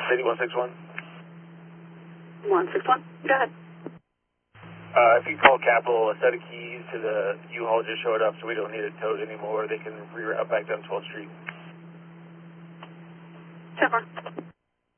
City 161. 161, go ahead. If you call Capital, a set of keys to the U-Haul just showed up, so we don't need it towed anymore. They can reroute back down 12th Street. 10-4.